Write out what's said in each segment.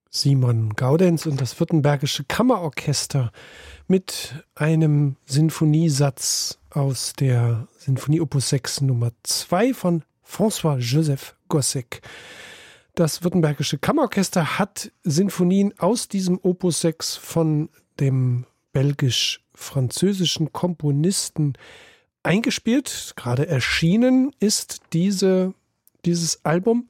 Simon Gaudenz und das Württembergische Kammerorchester mit einem Sinfoniesatz aus der Sinfonie Opus 6 Nummer 2 von François-Joseph Gossec. Das Württembergische Kammerorchester hat Sinfonien aus diesem Opus 6 von dem belgisch-französischen Komponisten eingespielt. Gerade erschienen ist dieses Album.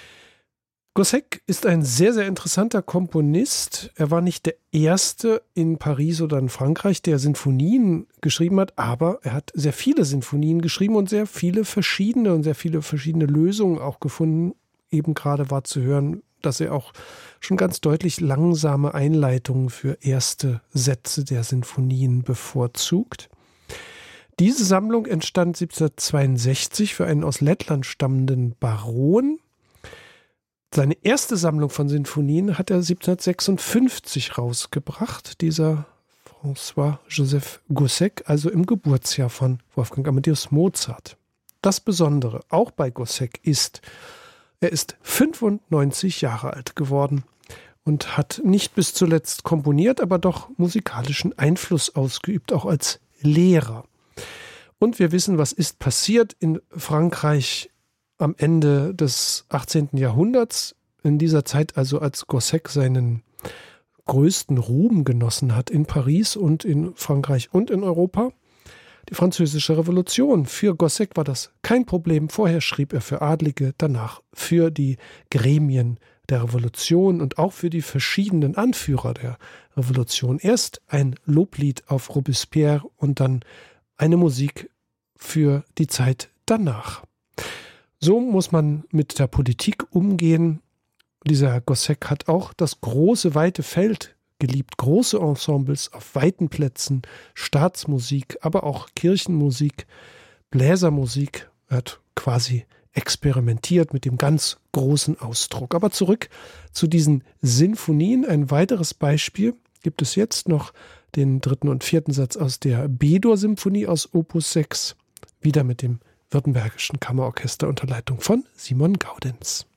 Gossec ist ein sehr, sehr interessanter Komponist. Er war nicht der Erste in Paris oder in Frankreich, der Sinfonien geschrieben hat, aber er hat sehr viele Sinfonien geschrieben und sehr viele verschiedene Lösungen auch gefunden. Eben gerade war zu hören, dass er auch schon ganz deutlich langsame Einleitungen für erste Sätze der Sinfonien bevorzugt. Diese Sammlung entstand 1762 für einen aus Lettland stammenden Baron. Seine erste Sammlung von Sinfonien hat er 1756 rausgebracht, dieser François-Joseph Gossec, also im Geburtsjahr von Wolfgang Amadeus Mozart. Das Besondere auch bei Gossec ist, er ist 95 Jahre alt geworden und hat nicht bis zuletzt komponiert, aber doch musikalischen Einfluss ausgeübt, auch als Lehrer. Und wir wissen, was ist passiert in Frankreich am Ende des 18. Jahrhunderts, in dieser Zeit also, als Gossec seinen größten Ruhm genossen hat in Paris und in Frankreich und in Europa. Die Französische Revolution. Für Gossec war das kein Problem. Vorher schrieb er für Adlige, danach für die Gremien der Revolution und auch für die verschiedenen Anführer der Revolution. Erst ein Loblied auf Robespierre und dann eine Musik für die Zeit danach. So muss man mit der Politik umgehen. Dieser Gossec hat auch das große, weite Feld geliebt. Große Ensembles auf weiten Plätzen, Staatsmusik, aber auch Kirchenmusik, Bläsermusik. Er hat quasi experimentiert mit dem ganz großen Ausdruck. Aber zurück zu diesen Sinfonien. Ein weiteres Beispiel gibt es jetzt noch, den dritten und vierten Satz aus der B-Dur-Symphonie aus Opus 6, wieder mit dem Württembergischen Kammerorchester unter Leitung von Simon Gaudenz.